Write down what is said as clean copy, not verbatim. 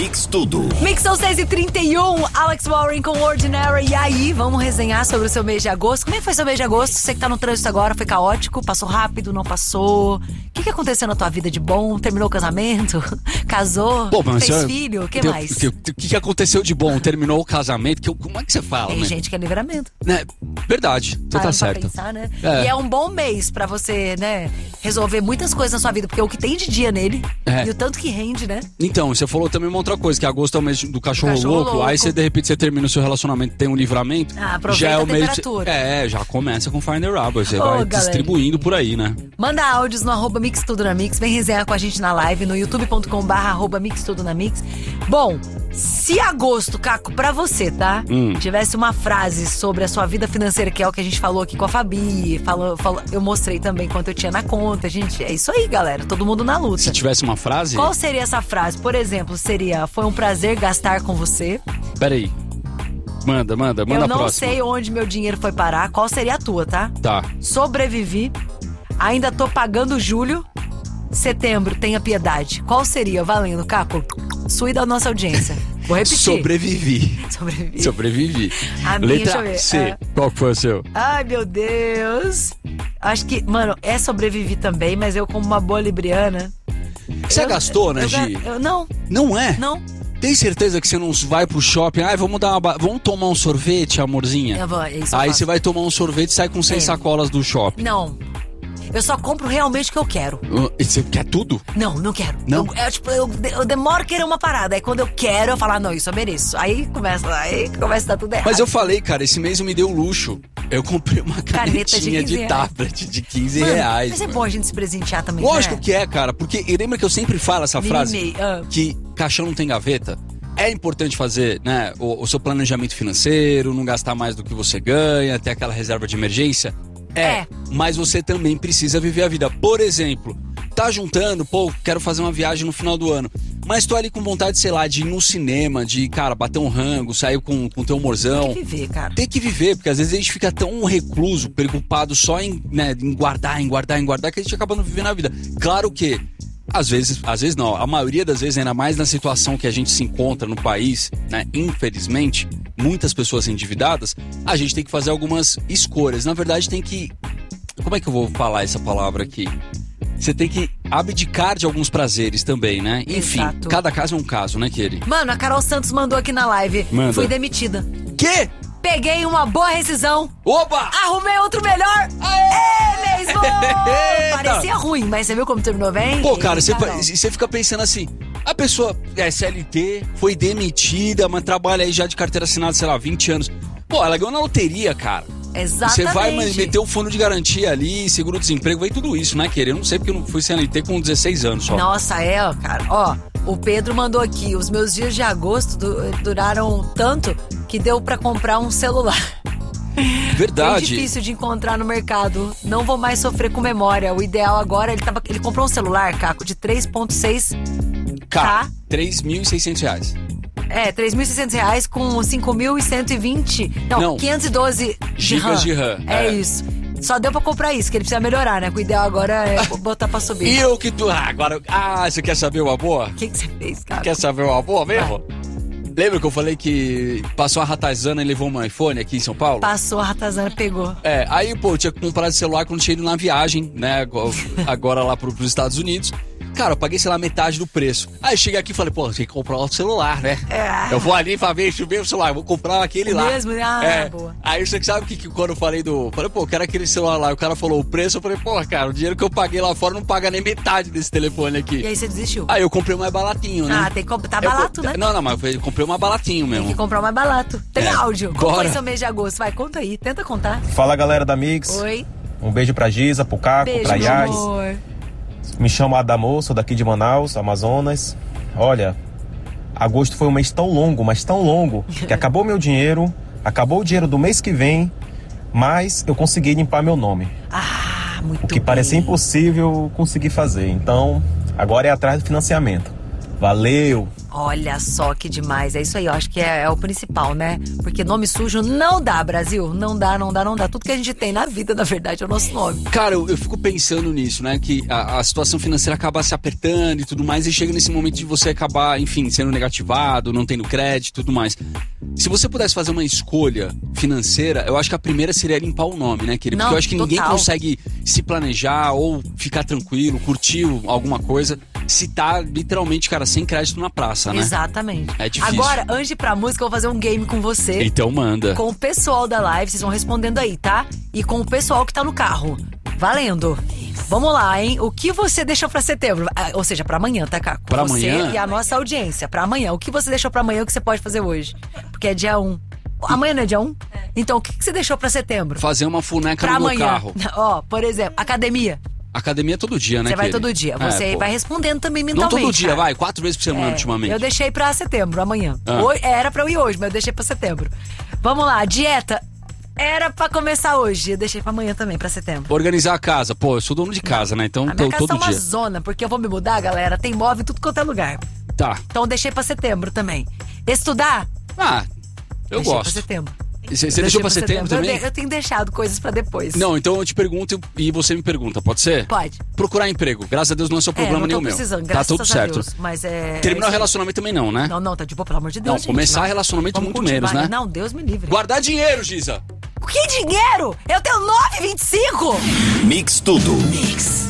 Mix Tudo. Mix são 6h31, Alex Warren com Ordinary. E aí, vamos resenhar sobre o seu mês de agosto. Como é que foi seu mês de agosto? Você que tá no trânsito agora, foi caótico? Passou rápido, não passou? O que aconteceu na tua vida de bom? Terminou o casamento? Casou? Pô, mas fez filho? O que mais? O que aconteceu de bom? Terminou o casamento? Como é que você fala, Tem né? gente que é livramento. Né? Verdade, você tá certo. Pensar, né? É. E é um bom mês pra você, né, resolver muitas coisas na sua vida, porque o que tem de dia nele e o tanto que rende, né? Então, você falou também uma outra coisa, que agosto é o mês do cachorro louco. Aí você, de repente, você termina o seu relacionamento, tem um livramento. Aproveita já é a o mês temperatura. Já começa com Find the Rubber. Você vai distribuindo por aí, né? Manda áudios no @Mix Tudo na Mix. Vem resenhar com a gente na live no youtube.com/@Mix Tudo na Mix. Bom, se agosto, Caco, pra você, tá? Tivesse uma frase sobre a sua vida financeira, que é o que a gente falou aqui com a Fabi, eu mostrei também quanto eu tinha na conta, gente. É isso aí, galera. Todo mundo na luta. Se tivesse uma frase... Qual seria essa frase? Por exemplo, seria: foi um prazer gastar com você. Peraí. Manda a próxima. Eu não sei onde meu dinheiro foi parar. Qual seria a tua, tá? Tá. Sobrevivi. Ainda tô pagando julho. Setembro, tenha piedade. Qual seria? Valendo, Caco. Sua e da nossa audiência. Vou repetir. Sobrevivi. A minha, deixa eu Letra ver. C. Qual que foi o seu? Ai, meu Deus. Acho que, mano, sobrevivi também, mas eu, como uma boa libriana... Você gastou, né, Gi? Não. Não é? Não. Tem certeza que você não vai pro shopping? Vamos tomar um sorvete, amorzinha? Aí você vai tomar um sorvete e sai com 100 sacolas do shopping. Não. Eu só compro realmente o que eu quero. E você quer tudo? Não quero. Não? Eu demoro a querer uma parada. Aí quando eu quero, eu falo, não, isso eu mereço. Aí começa a dar tudo errado. Mas eu falei, cara, esse mês me deu luxo. Eu comprei uma canetinha de tablet de 15 reais. Mas é bom a gente se presentear também, Lógico né? que é, cara. Porque lembra que eu sempre falo essa frase? Que caixão não tem gaveta. É importante fazer, né, o seu planejamento financeiro, não gastar mais do que você ganha, ter aquela reserva de emergência. Mas você também precisa viver a vida. Por exemplo, tá juntando, quero fazer uma viagem no final do ano, mas tô ali com vontade, sei lá, de ir no cinema, de, cara, bater um rango, sair com o teu humorzão. Tem que viver, cara. Tem que viver, porque às vezes a gente fica tão recluso, preocupado só em guardar, que a gente acaba não vivendo a vida. Claro que às vezes não, a maioria das vezes, ainda mais na situação que a gente se encontra no país, né, infelizmente, muitas pessoas endividadas, a gente tem que fazer algumas escolhas. Na verdade, tem que... Como é que eu vou falar essa palavra aqui? Você tem que abdicar de alguns prazeres também, né? Enfim, Exato. Cada caso é um caso, né, Kelly? Mano, a Carol Santos mandou aqui na live. Manda. Fui demitida. Quê? Peguei uma boa rescisão. Opa! Arrumei outro melhor. É mesmo! Parecia ruim, mas você viu como terminou bem? Pô, cara, você fica pensando assim, a pessoa é CLT, foi demitida, mas trabalha aí já de carteira assinada, sei lá, 20 anos. Pô, ela ganhou na loteria, cara. Exatamente. Você vai meter o fundo de garantia ali, seguro-desemprego, vai tudo isso, né, querido? Eu não sei porque eu não fui CLT com 16 anos só. Nossa, cara. Ó, o Pedro mandou aqui, os meus dias de agosto duraram tanto que deu pra comprar um celular. Verdade. É difícil de encontrar no mercado. Não vou mais sofrer com memória. O ideal agora, ele comprou um celular, Caco, de 3.6K. R$3.600. R$3.600 com 5.120. Não, 512 gigas de RAM. É isso. Só deu pra comprar isso, que ele precisa melhorar, né? O ideal agora é botar pra subir. E eu que tu... você quer saber uma boa? O que você fez, cara? Quer saber uma boa mesmo? Lembra que eu falei que passou a ratazana e levou um iPhone aqui em São Paulo? Passou, a ratazana pegou. Aí, eu tinha que comprar esse celular quando tinha ido na viagem, né? Agora lá pros Estados Unidos. Cara, eu paguei, sei lá, metade do preço. Aí cheguei aqui e falei, tem que comprar outro celular, né? Eu vou ali pra ver o celular, vou comprar aquele lá. Mesmo? Boa. Aí você sabe que quando eu falei eu quero aquele celular lá, o cara falou o preço, eu falei, cara, o dinheiro que eu paguei lá fora não paga nem metade desse telefone aqui. E aí você desistiu? Aí eu comprei o mais baratinho, né? Tem que comprar, tá barato, né? Não, mas eu comprei o mais baratinho mesmo. Tem que comprar o mais barato. Tem áudio. Qual Bora. foi seu mês de agosto? Vai, conta aí, tenta contar. Fala, galera da Mix. Oi. Um beijo pra Giza, pro Caco, Beijo, pra meu Yas. amor. Me chamo Adamor, sou daqui de Manaus, Amazonas. Olha, agosto foi um mês tão longo, mas tão longo, que acabou meu dinheiro, acabou o dinheiro do mês que vem, mas eu consegui limpar meu nome. Muito O que parecia impossível conseguir fazer. Então, agora é atrás do financiamento. Valeu! Olha só que demais, é isso aí, eu acho que é o principal, né? Porque nome sujo não dá, Brasil, não dá. Tudo que a gente tem na vida, na verdade, é o nosso nome. Cara, eu fico pensando nisso, né? Que a situação financeira acaba se apertando e tudo mais, e chega nesse momento de você acabar, enfim, sendo negativado, não tendo crédito e tudo mais. Se você pudesse fazer uma escolha financeira, eu acho que a primeira seria limpar o nome, né, querido? Porque eu acho que ninguém consegue se planejar ou ficar tranquilo, curtir alguma coisa, se tá literalmente, cara, sem crédito na praça, né? Exatamente. É difícil. Agora, antes de ir pra música, eu vou fazer um game com você. Então manda. Com o pessoal da live, vocês vão respondendo aí, tá? E com o pessoal que tá no carro. Valendo. Vamos lá, hein? O que você deixou pra setembro? Ou seja, pra amanhã, tá, Caco? Pra você amanhã? E a nossa audiência. Pra amanhã. O que você deixou pra amanhã, o que você pode fazer hoje? Porque é dia 1. Amanhã não é dia 1? Então, o que você deixou pra setembro? Fazer uma funeca pra no amanhã. meu carro. Ó, por exemplo, academia. Academia é todo dia, né, Você vai querido? todo dia. Você pô. vai respondendo também mentalmente. Não todo dia, cara. vai. 4 vezes por semana, ultimamente. Eu deixei pra setembro, amanhã. Ah. Era pra eu ir hoje, mas eu deixei pra setembro. Vamos lá, dieta. Era pra começar hoje, eu deixei pra amanhã também, pra setembro. Organizar a casa. Pô, eu sou dono de casa, né? Então, A minha casa todo tá uma dia. zona, porque eu vou me mudar, galera. Tem móvel em tudo quanto é lugar. Tá. Então eu deixei pra setembro também. Estudar? Ah, eu Deixei gosto. pra setembro. Você deixou pra setembro também? Eu tenho deixado coisas pra depois. Não, então eu te pergunto e você me pergunta, pode ser? Pode. Procurar emprego. Graças a Deus não é seu problema não nem tô o meu. precisando, Tá graças tudo a certo. Deus, mas Terminar o relacionamento também não, né? Não, tá de boa, pelo amor de Deus. Não, gente, começar relacionamento Vamos muito cultivar, menos, né? Não, Deus me livre. Guardar dinheiro, Giza. Que dinheiro? Eu tenho 9,25! Mix Tudo. Mix.